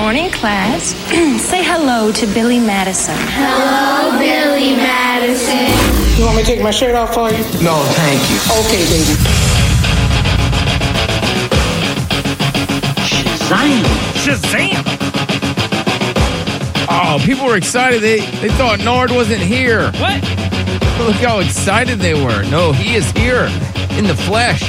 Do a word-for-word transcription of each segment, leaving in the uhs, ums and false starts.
morning, class. Say hello to Billy Madison. Hello, Billy Madison. You want me to take my shirt off for you? No, thank you. Okay, baby. Shazam! Shazam! Oh, people were excited. They they thought Nard wasn't here. What? Look how excited they were. No, he is here in the flesh.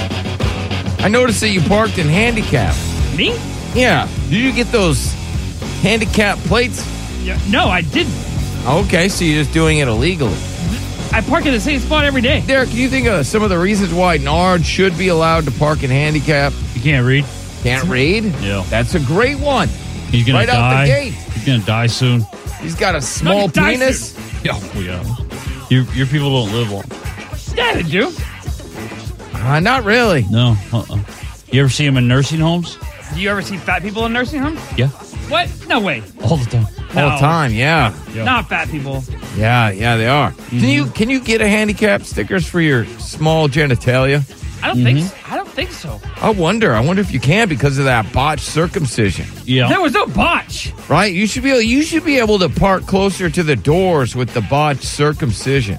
I noticed that you parked in handicap. Me? Yeah. Did you get those handicap plates? Yeah, no, I didn't. Okay, so you're just doing it illegally. I park in the same spot every day. Derek, can you think of some of the reasons why Nard should be allowed to park in handicap? You can't read? Can't read? Yeah. That's a great one. He's gonna right die. out the gate. He's gonna die soon. He's got a small No, he penis. Yeah, oh, yeah. Your, your people don't live long. Yeah, they do. Uh, not really. No. Uh-uh. You ever see them in nursing homes? Do you ever see fat people in nursing homes? Yeah. What? No way. All the time. All the time, yeah. Yeah. Not fat people. Yeah, yeah, they are. Mm-hmm. Can you can you get a handicap stickers for your small genitalia? I don't mm-hmm. think so. I don't think so. I wonder. I wonder if you can because of that botched circumcision. Yeah. There was no botch. Right? You should be able, you should be able to park closer to the doors with the botched circumcision.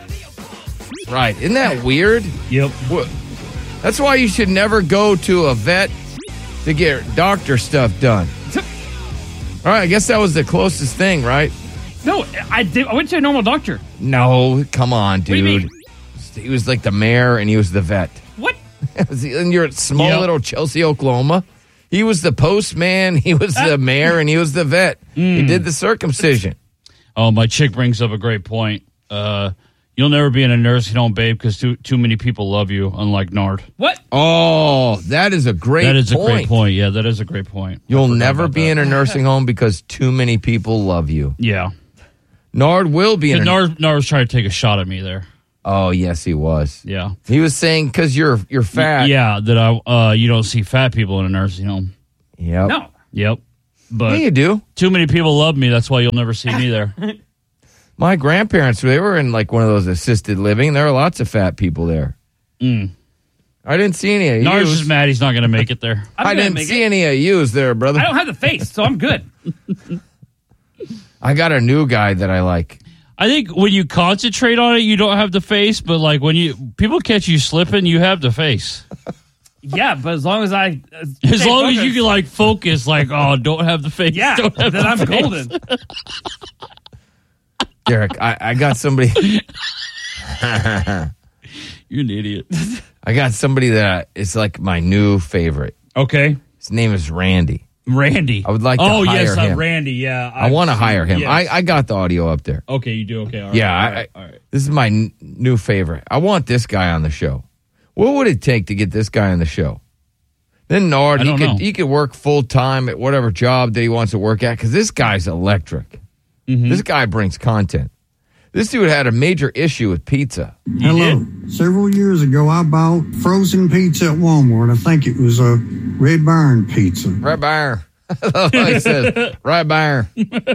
Right. Isn't that weird? Yep. Well, that's why you should never go to a vet to get doctor stuff done. All right, I guess that was the closest thing, right? No, I did. I went to a normal doctor. No, come on, dude. What do you mean? He was like the mayor and he was the vet. What? And you're at small Yep. little Chelsea, Oklahoma. He was the postman, he was the mayor, and he was the vet. Mm. He did the circumcision. Oh, my chick brings up a great point. Uh, you'll never be in a nursing home, babe, because too too many people love you, unlike Nard. What? Oh, that is a great point. That is point. a great point. Yeah, that is a great point. You'll never be that. in a nursing home because too many people love you. Yeah. Nard will be in a... Nard, Nard was trying to take a shot at me there. Oh, yes, he was. Yeah. He was saying because you're you're fat. Yeah, that I uh, you don't see fat people in a nursing home. Yep. No. Yep. But yeah, you do. Too many people love me. That's why you'll never see me there. My grandparents, they were in like one of those assisted living. There were lots of fat people there. Mm. I didn't see any of you. Nard's just mad he's not going to make it there. I didn't see it. any of yous there, brother. I don't have the face, so I'm good. I got a new guy that I like. I think when you concentrate on it, you don't have the face, but like when you people catch you slipping, you have the face. Yeah, but as long as I uh, as long focused. as you can like focus, like oh, don't have the face. Yeah, don't have then the I'm face. golden. Derek, I, I got somebody. You're an idiot. I got somebody that is like my new favorite. Okay, his name is Randy. Randy. I would like to oh, hire yes, him. Uh, Randy, yeah. I, I want to hire him. Yes. I, I got the audio up there. Okay, you do? Okay, all right. Yeah, all I, right, all right. This is my n- new favorite. I want this guy on the show. What would it take to get this guy on the show? Then Nard, he could, know. he could work full-time at whatever job that he wants to work at because this guy's electric. Mm-hmm. This guy brings content. This dude had a major issue with pizza. Hello. Several years ago, I bought frozen pizza at Walmart. I think it was a Red Baron pizza. Red Baron. He says, Red Baron.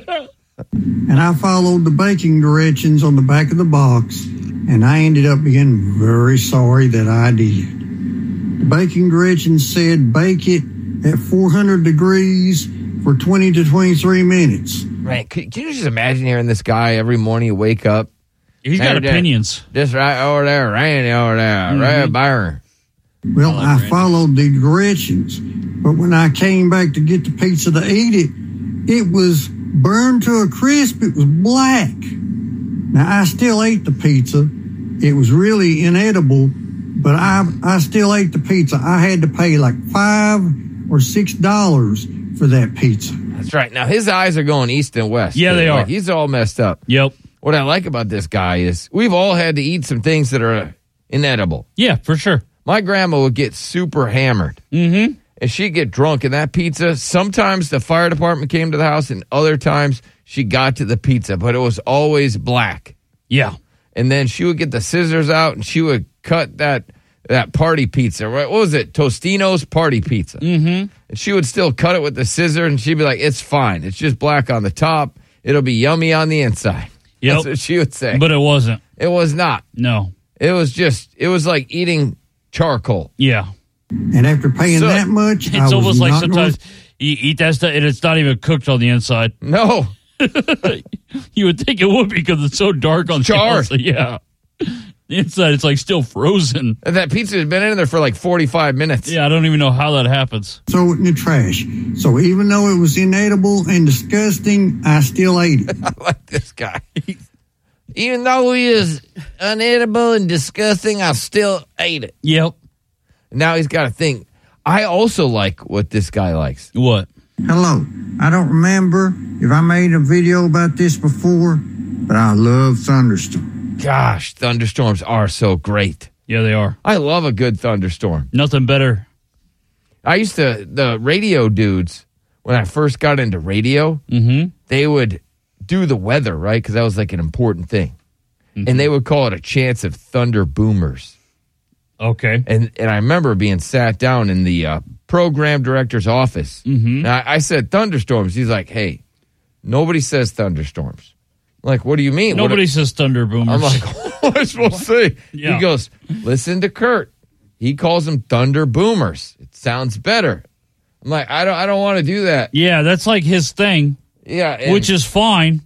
And I followed the baking directions on the back of the box, and I ended up being very sorry that I did. The baking directions said bake it at four hundred degrees for twenty to twenty-three minutes. Right. Can, can you just imagine hearing this guy every morning you wake up? He's got opinions. Just right over there, Randy over there, mm-hmm. Red Baron. Well, I, I followed the directions, but when I came back to get the pizza to eat it, it was burned to a crisp. It was black. Now, I still ate the pizza. It was really inedible, but I I still ate the pizza. I had to pay like five or six dollars for that pizza. That's right. Now, his eyes are going east and west. Yeah, dude. they are. Like, he's all messed up. Yep. What I like about this guy is we've all had to eat some things that are inedible. Yeah, for sure. My grandma would get super hammered. Mm-hmm. And she'd get drunk, and that pizza, sometimes the fire department came to the house, and other times she got to the pizza, but it was always black. Yeah. And then she would get the scissors out, and she would cut that that party pizza. Right? What was it? Tostino's party pizza. Mm-hmm. And she would still cut it with the scissor, and she'd be like, it's fine. It's just black on the top. It'll be yummy on the inside. Yep. That's what she would say. But it wasn't. It was not. No. It was just, it was like eating charcoal. Yeah. And after paying So, that much, it's I was almost like not sometimes going... You eat that stuff, and it's not even cooked on the inside. No. You would think it would be because it's so dark on the Charred. outside. Yeah. The inside, it's like still frozen. And that pizza has been in there for like forty-five minutes. Yeah, I don't even know how that happens. Throw it in the trash. So even though it was inedible and disgusting, I still ate it. I like this guy. Even though he is unedible and disgusting, I still ate it. Yep. Now he's got to think. I also like what this guy likes. What? Hello. I don't remember if I made a video about this before, but I love thunderstorms. Gosh, thunderstorms are so great. Yeah, they are. I love a good thunderstorm. Nothing better. I used to, the radio dudes, when I first got into radio, Mm-hmm. they would do the weather, right? Because that was like an important thing. Mm-hmm. And they would call it a chance of thunder boomers. Okay. And and I remember being sat down in the uh, program director's office. Mm-hmm. And I, I said thunderstorms. He's like, hey, nobody says thunderstorms. I'm like, what do you mean? Nobody What says thunder boomers. I'm like, what am I supposed to say? Yeah. He goes, listen to Kurt. He calls them thunder boomers. It sounds better. I'm like, I don't I don't want to do that. yeah, that's like his thing, Yeah. and which is fine.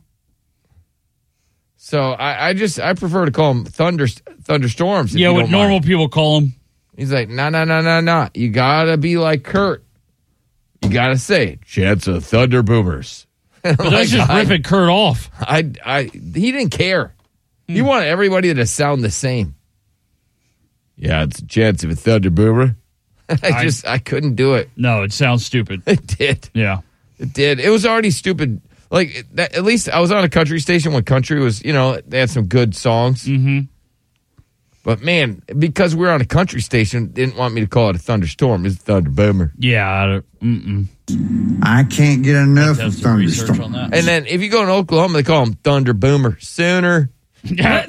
so I, I just I prefer to call them thunder thunderstorms. if Yeah, you what don't normal mind. people call them. He's like, no, no, no, no, no. You gotta be like Kurt. You gotta say chance of thunder boomers. But that's just I, ripping Kurt off. I, I, he didn't care. Hmm. He wanted everybody to sound the same. Yeah, it's a chance of a thunder boomer. I, I- just, I couldn't do it. No, it sounds stupid. It did. Yeah. It did. It was already stupid. Like, that, at least I was on a country station when country was, you know, they had some good songs. Mm-hmm. But man, because we were on a country station, they didn't want me to call it a thunderstorm. It's a thunder boomer. Yeah. I don't- Mm-mm. I can't get enough Have of some research on thunderstorms. that. And then if you go in Oklahoma, they call them thunder boomer sooner. Yeah.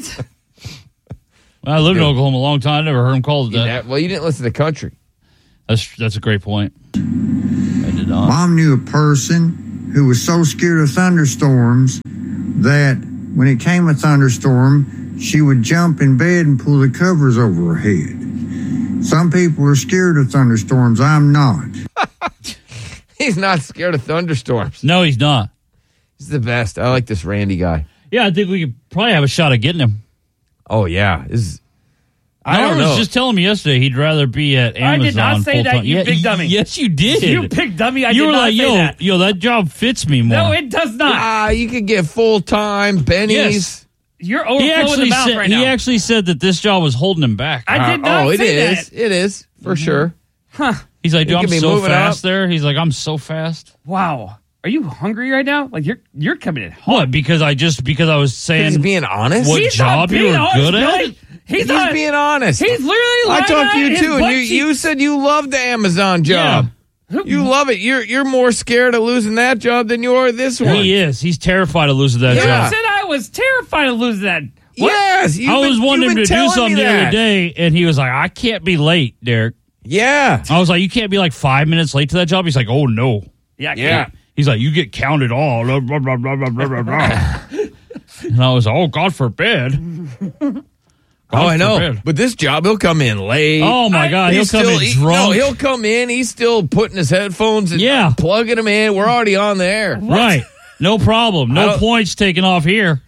I lived in Oklahoma a long time. I never heard him called that. Yeah, well, you didn't listen to country. That's that's a great point. I did not. Mom knew a person who was so scared of thunderstorms that when it came a thunderstorm, she would jump in bed and pull the covers over her head. Some people are scared of thunderstorms. I'm not. He's not scared of thunderstorms. No, he's not. He's the best. I like this Randy guy. Yeah, I think we could probably have a shot at getting him. Oh, yeah. This is, I Norm don't was know. just telling me yesterday he'd rather be at Amazon. I did not say that, full-time. you Yeah, big dummy. Yes, you did. You big dummy. I you did were not like, say yo, that. yo, that job fits me more. No, it does not. Ah, you could get full-time Benny's. Yes. You're he overflowing the actually mouth said right he now. actually said that this job was holding him back. I did Uh, not oh, it say is. that. It is, for sure. He's like, dude, You I'm could be so moving fast up. there. He's like, I'm so fast. Wow. Are you hungry right now? Like you're you're coming in hot. What? Because I just because I was He's saying being honest. what He's not job you being were honest, good at. Billy. He's, He's not, being honest. He's literally I lying talked to you out his too, and butt you, you cheeks. said you love the Amazon job. You love it. You're you're more scared of losing that job than you are this one. He is. He's terrified of losing that Yeah. You job. said I was terrified of losing that. What? Yes, you've I was been, wanting you've him been to do telling something me the that. other day, and he was like, I can't be late, Derek. Yeah, I was like, you can't be like five minutes late to that job. He's like, oh, no. Yeah, yeah. He's like, you get counted all. Blah, blah, blah, blah, blah, blah, blah. And I was like, oh, God forbid. God oh, I know. forbid. But this job, he'll come in late. Oh, my God. He'll He's come still, in he- drunk. No, he'll come in. He's still putting his headphones and Yeah. plugging them in. We're already on the air. Right. No problem. I No don't- points taken off here.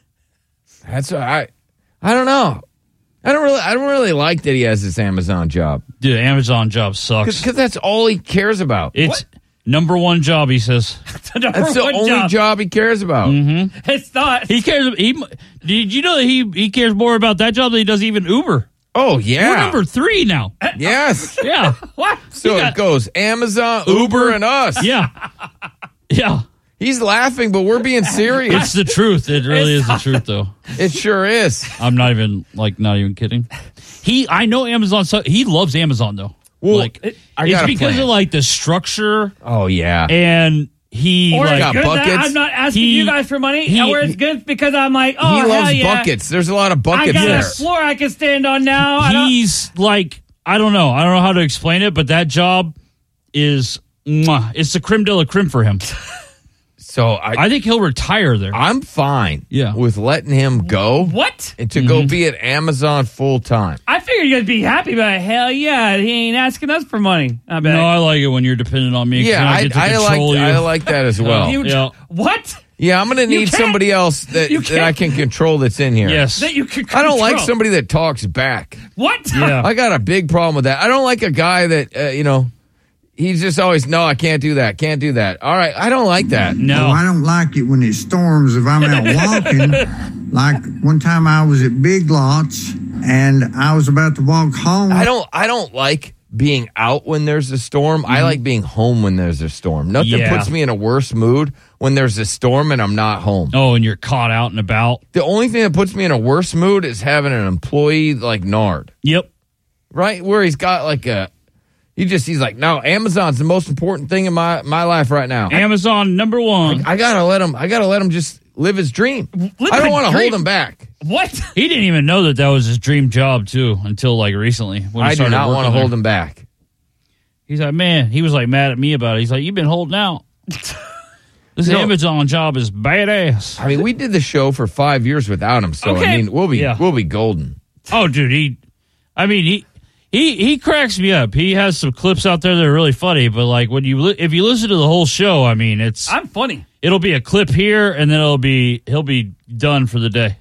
That's all right. I don't know. I don't really. I don't really like that he has this Amazon job Dude, Amazon job sucks. because that's all he cares about. It's number one job, he says. That's the One only job. job. he cares about. Mm-hmm. It's not. He cares. He Did you know that he, he cares more about that job than he does even Uber? Oh We're yeah. number three now. Yes. Yeah. What? So Yeah. it goes Amazon, Uber, Uber. and us. Yeah. Yeah. He's laughing, but we're being serious. It's the truth. It really is the truth, though. It sure is. I'm not even, like, not even kidding. He, I know Amazon, so he loves Amazon, though. Well, like, it- I it's got a because plan. of, like, the structure, Oh yeah. and he, Or like, it's got good that buckets. I'm not asking He- you guys for money. he- or it's good because I'm like, oh, he hell loves yeah. buckets. There's a lot of I buckets got there. a floor I can stand on now. I don't- he's, like, I don't know. I don't know how to explain it, but that job is, mwah, it's the creme de la creme for him. So I, I think he'll retire there. I'm fine Yeah. with letting him go. What? And to go be at Amazon full time. I figured you'd be happy, but hell yeah, he ain't asking us for money. I bet. No, I like it when you're dependent on me. 'cause Yeah, I, I, get to I like control you. I like that as well. You- yeah. What? Yeah, I'm going to You need can't- somebody else that, you that I can't- can control that's in here. Yes. That you can I don't like control. somebody that talks back. What? Yeah. I got a big problem with that. I don't like a guy that, uh, you know, he's just always, no, I can't do that, can't do that. All right, I don't like that. No. Oh, I don't like it when it storms if I'm out walking. Like one time I was at Big Lots and I was about to walk home. I don't I don't like being out when there's a storm. I like being home when there's a storm. Nothing Yeah. puts me in a worse mood when there's a storm and I'm not home. Oh, and you're caught out and about. The only thing that puts me in a worse mood is having an employee like Nard, Yep. right? Where he's got like a, he just, he's like, no, Amazon's the most important thing in my, my life right now. Amazon number one. I gotta let him, I gotta let him just live his dream. Live I don't his want to dream. hold him back. What? He didn't even know that that was his dream job too until like recently. When he I do started not want to working hold there. him back. He's like, man, he was like mad at me about it. He's like, you've been holding out. This No. Amazon job is badass. I mean, we did the show for five years without him, so Okay. I mean, we'll be Yeah. we'll be golden. Oh, dude, he, I mean, he, he, he cracks me up. He has some clips out there that are really funny, but like when you, li- if you listen to the whole show, I mean, it's, I'm funny. it'll be a clip here and then it'll be, he'll be done for the day.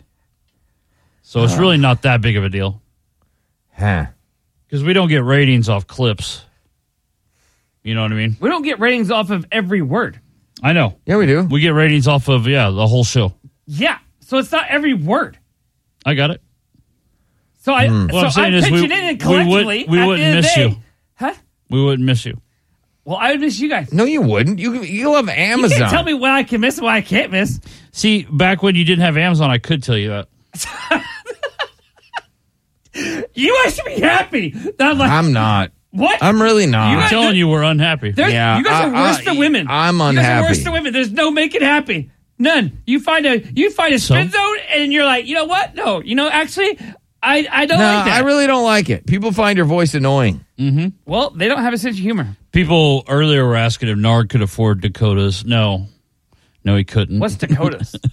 So it's really not that big of a deal Huh. because we don't get ratings off clips. You know what I mean? We don't get ratings off of every word. I know. Yeah, we do. We get ratings off of, yeah, the whole show. Yeah. So it's not every word. I got it. So I, Hmm. so What I'm saying I'm is we- pitching in and we would- collectively. we at the wouldn't end of the miss day- you. Huh? We wouldn't miss you. Well, I would miss you guys. No, you wouldn't. You you love You Amazon. can't tell me what I can miss and what I can't miss. See, back when you didn't have Amazon, I could tell you that. You guys should be happy. That I'm like, I'm not. what? I'm really not. I'm guys- telling you, we're unhappy. There's- Yeah, you guys are I- worse I- than women. I'm You guys are unhappy. worse than women. There's no making happy. None. You find a you find a So? spin zone and you're like, you know what? No, you know, actually, I I don't No, like that. I really don't like it. People find your voice annoying. well, they don't have a sense of humor. People earlier were asking if Nard could afford Dakotas. No. No, he couldn't. What's Dakotas?